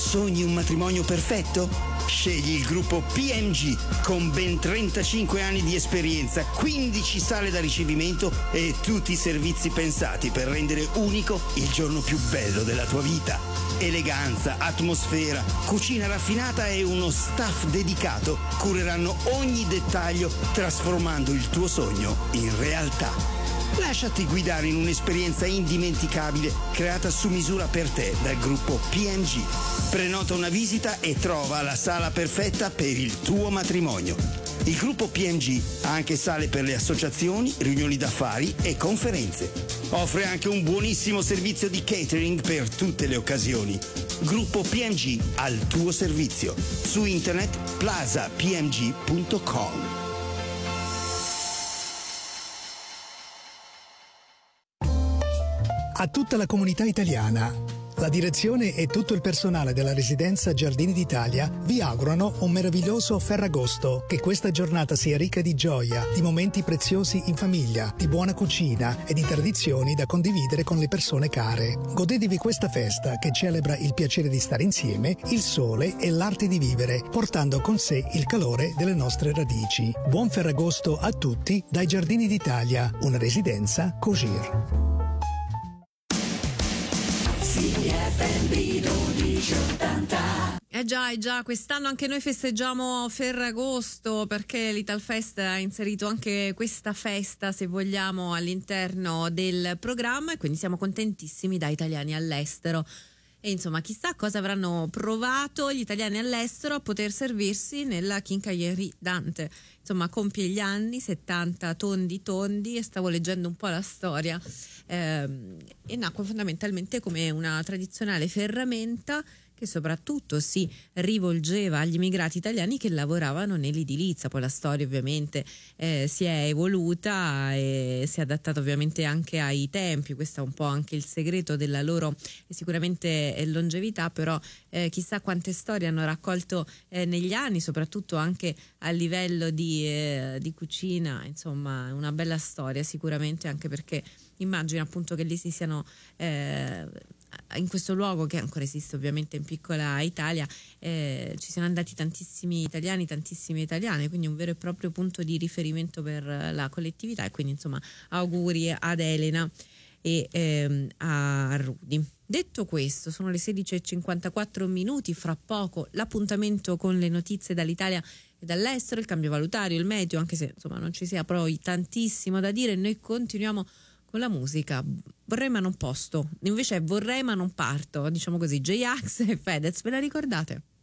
Sogni un matrimonio perfetto? Scegli il gruppo PMG con ben 35 anni di esperienza, 15 sale da ricevimento e tutti i servizi pensati per rendere unico il giorno più bello della tua vita. Eleganza, atmosfera, cucina raffinata e uno staff dedicato cureranno ogni dettaglio, trasformando il tuo sogno in realtà. Lasciati guidare in un'esperienza indimenticabile creata su misura per te dal gruppo PMG. Prenota una visita e trova la sala perfetta per il tuo matrimonio. Il gruppo PMG ha anche sale per le associazioni, riunioni d'affari e conferenze. Offre anche un buonissimo servizio di catering per tutte le occasioni. Gruppo PMG al tuo servizio. Su internet plasapmg.com. A tutta la comunità italiana, la direzione e tutto il personale della residenza Giardini d'Italia vi augurano un meraviglioso Ferragosto, che questa giornata sia ricca di gioia, di momenti preziosi in famiglia, di buona cucina e di tradizioni da condividere con le persone care. Godetevi questa festa che celebra il piacere di stare insieme, il sole e l'arte di vivere, portando con sé il calore delle nostre radici. Buon Ferragosto a tutti dai Giardini d'Italia, una residenza Cogir. Già, quest'anno anche noi festeggiamo Ferragosto, perché l'Italfest ha inserito anche questa festa, se vogliamo, all'interno del programma, e quindi siamo contentissimi da italiani all'estero. E insomma, chissà cosa avranno provato gli italiani all'estero a poter servirsi nella Quincaillerie Dante. Insomma, compie gli anni 70 tondi e stavo leggendo un po' la storia, e nacque fondamentalmente come una tradizionale ferramenta che soprattutto si rivolgeva agli immigrati italiani che lavoravano nell'edilizia. Poi la storia ovviamente si è evoluta e si è adattata ovviamente anche ai tempi. Questo è un po' anche il segreto della loro sicuramente longevità, però chissà quante storie hanno raccolto negli anni, soprattutto anche a livello di cucina. Insomma, una bella storia sicuramente, anche perché immagino appunto che lì si siano in questo luogo, che ancora esiste ovviamente in piccola Italia, ci siano andati tantissimi italiani, tantissime italiane, quindi un vero e proprio punto di riferimento per la collettività. E quindi insomma auguri ad Elena e a Rudy. Detto questo, sono le 16:54, fra poco l'appuntamento con le notizie dall'Italia e dall'estero, il cambio valutario, il meteo, anche se insomma non ci sia poi tantissimo da dire. Noi continuiamo con la musica. Vorrei ma non posto, invece è vorrei ma non parto, diciamo così. J-Ax e Fedez, ve la ricordate?